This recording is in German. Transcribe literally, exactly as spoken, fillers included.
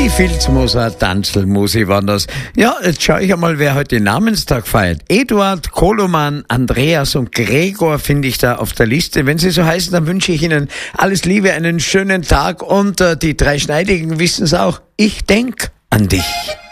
Die Filzmoser Tanzelmusi waren das. Ja, jetzt schaue ich einmal, wer heute den Namenstag feiert. Eduard, Koloman, Andreas und Gregor finde ich da auf der Liste. Wenn sie so heißen, dann wünsche ich Ihnen alles Liebe, einen schönen Tag und äh, die drei Schneidigen wissen es auch. Ich denk an dich.